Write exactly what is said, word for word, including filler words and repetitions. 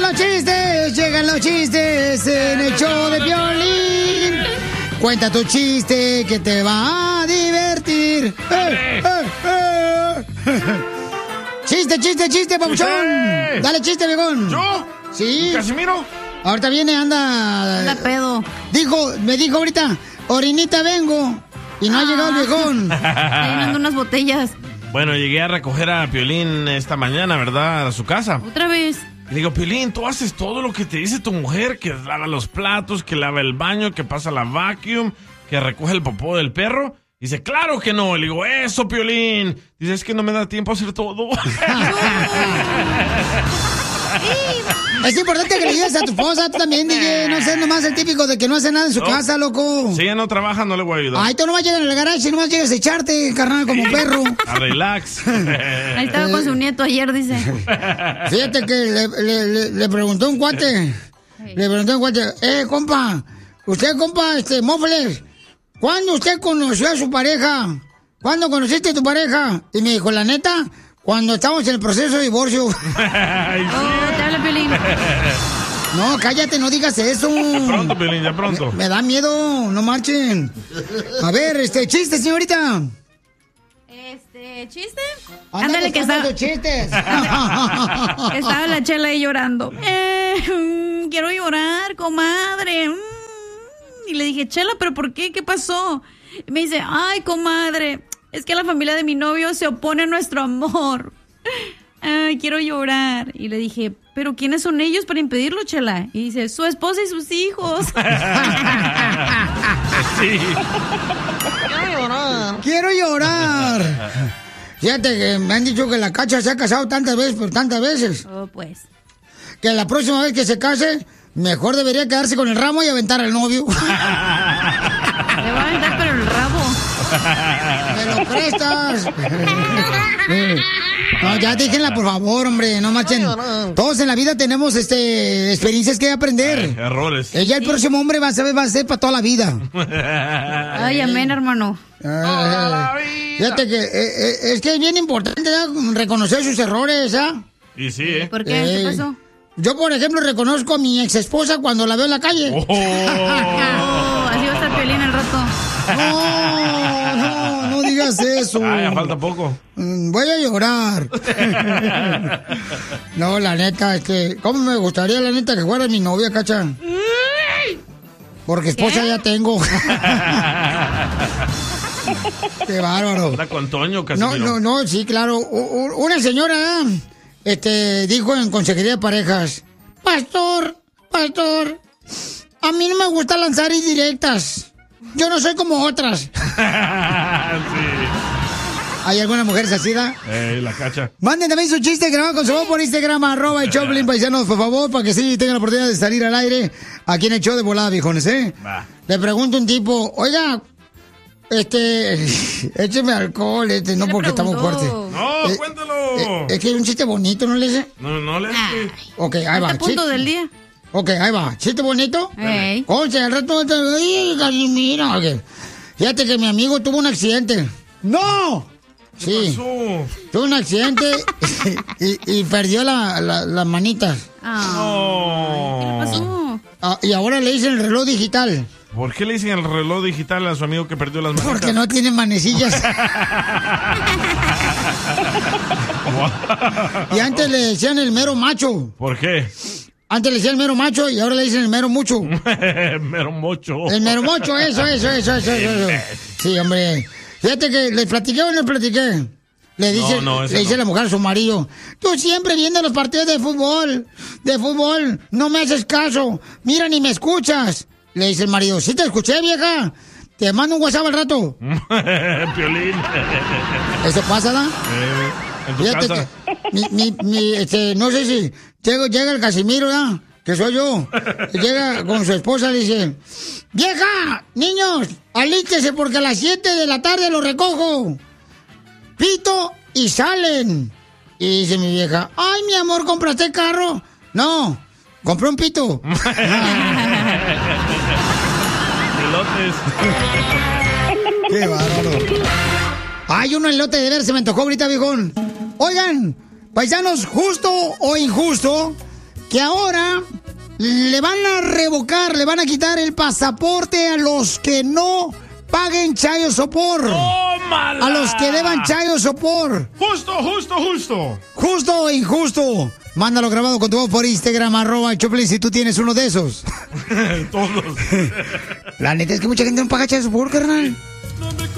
los chistes! ¡Llegan los chistes en el show de Piolín! Cuenta tu chiste que te va a divertir. ¡Eh, eh, eh! ¡Chiste, chiste, chiste, papuchón! ¡Chiste! ¡Dale chiste, viejón! ¿Yo? Sí. ¿Casimiro? Ahorita viene, anda... Anda pedo. Dijo, me dijo ahorita, orinita vengo. Y no ha llegado el viejón. Está llenando unas botellas. Bueno, llegué a recoger a Piolín esta mañana, ¿verdad? A su casa. ¿Otra vez? Le digo, Piolín, tú haces todo lo que te dice tu mujer, que lava los platos, que lava el baño, que pasa la vacuum, que recoge el popó del perro. Dice, claro que no. Le digo, eso, Piolín. Dice, es que no me da tiempo a hacer todo. Es importante que le ayudes a tu esposa, tú también, D J. No seas nomás el típico de que no hace nada en su No. casa, loco. Si ella no trabaja, no le voy a ayudar. Ay, tú nomás llegas al garage y nomás llegas a echarte, carnal, como perro. A relax. Ahí estaba con su nieto ayer, dice. Fíjate que le, le, le, le preguntó un cuate. Le preguntó un cuate, eh, compa, usted, compa, este, Mofles, ¿cuándo usted conoció a su pareja? ¿Cuándo conociste a tu pareja? Y me dijo, la neta, cuando estábamos en el proceso de divorcio. Ay, sí. Oh, te habla, Piolín. No, cállate, no digas eso. Ya pronto, Piolín, ya pronto. Me da miedo, no marchen. A ver, este, chiste, señorita. Este, ¿chiste? Ándale, Ándale, que está... tus chistes. Estaba la chela ahí llorando. Eh, mm, quiero llorar, comadre. Mm. Y le dije, Chela, ¿pero por qué? ¿Qué pasó? Y me dice, ay, comadre, es que la familia de mi novio se opone a nuestro amor. Ay, quiero llorar. Y le dije, ¿pero quiénes son ellos para impedirlo, Chela? Y dice, su esposa y sus hijos. Sí. Quiero llorar. Quiero llorar. Fíjate que me han dicho que la Cacha se ha casado tantas veces, pero tantas veces. Oh, pues. Que la próxima vez que se case, mejor debería quedarse con el ramo y aventar al novio. Le voy a aventar pero el rabo. ¡Me lo prestas! No, ya déjenla, por favor, hombre, no marchen. Todos en la vida tenemos este experiencias que aprender. Ay, errores. Ella, el próximo hombre, va a saber, va a ser para toda la vida. Ay, amén, hermano. Ay, fíjate que eh, eh, es que es bien importante, ¿no?, reconocer sus errores, ¿ah? Y sí, ¿eh? ¿Por qué? Eh, ¿Qué pasó? Yo, por ejemplo, reconozco a mi ex esposa cuando la veo en la calle. Oh. Oh, así va a estar Piolín al rato. No, no, no digas eso. Ah, ya falta poco. Mm, Voy a llorar. No, la neta, es que... ¿Cómo me gustaría, la neta, que fuera mi novia, Cacha? Porque esposa ¿Qué? ya tengo. Qué bárbaro. Está con Toño, No, Casimiro. no, no, sí, claro. U- u- Una señora este, dijo en Consejería de Parejas, Pastor, pastor, a mí no me gusta lanzar indirectas. Yo no soy como otras. Sí. ¿Hay alguna mujer así, da? Eh, la Cacha. Manden también su chiste grabado con su voz por Instagram, arroba el Choplin Paisanos, por favor, para que sí tengan la oportunidad de salir al aire aquí en el show de volada, viejones, ¿eh? Va. Le pregunto a un tipo, oiga, este, écheme alcohol, este, no le porque está muy fuerte. preguntó? No, Eh, cuéntalo. Eh, es que es un chiste bonito, ¿no le dice? No, no le Ay, Ok, ahí va. este punto chiste- del día. Ok, ahí va. ¿Chiste bonito? Ey. Concha, al rato te ay, Casimiro. Ok. Fíjate que mi amigo tuvo un accidente. ¡No! ¿Qué Sí, pasó? tuvo un accidente y, y perdió la- la- las manitas. Ah, No. ¿qué le pasó? Ah, y ahora le dicen el reloj digital. ¿Por qué le dicen el reloj digital a su amigo que perdió las manitas? Porque no tiene manecillas. Y antes le decían el mero macho. ¿Por qué? Antes le decían el mero macho y ahora le dicen el mero mucho. Mero mocho. El mero mocho, eso, eso, eso, eso, eso. Sí, hombre. Fíjate que les platiqué o no les platiqué. Le dice, No, no, ese le dice no. la mujer a su marido, tú siempre viendo los partidos de fútbol, de fútbol, no me haces caso, mira ni me escuchas. Le dice el marido, sí te escuché, vieja, te mando un WhatsApp al rato. Piolín. Eso pasa, ¿no? Eh, en tu Fíjate casa. que mi, mi, mi, este, no sé si llega, llega el Casimiro, ¿verdad? Que soy yo. Llega con su esposa y le dice, vieja, niños, alístese porque a las siete de la tarde lo recojo. Pito y salen. Y dice mi vieja, ay, mi amor, ¿compraste carro? No, compré un pito. Elotes. Qué bárbaro. Ay, un elote de ver, se me antojó ahorita, viejón. Oigan, paisanos, justo o injusto que ahora le van a revocar, le van a quitar el pasaporte a los que no paguen chayo sopor. ¡Tómala! A los que deban chayo sopor. Justo, justo, justo. Justo o injusto. Mándalo grabado con tu voz por Instagram, arroba Choplin, si tú tienes uno de esos. Todos. La neta es que mucha gente no paga chayo sopor, carnal.